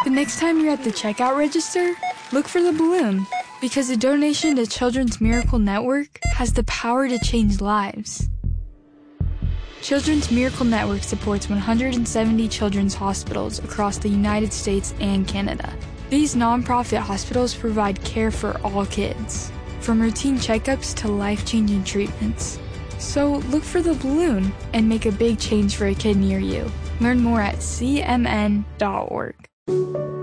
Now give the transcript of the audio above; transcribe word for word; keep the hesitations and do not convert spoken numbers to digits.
The next time you're at the checkout register, look for the balloon, because a donation to Children's Miracle Network has the power to change lives. Children's Miracle Network supports one hundred seventy children's hospitals across the United States and Canada. These nonprofit hospitals provide care for all kids, from routine checkups to life-changing treatments. So look for the balloon and make a big change for a kid near you. Learn more at c m n dot org.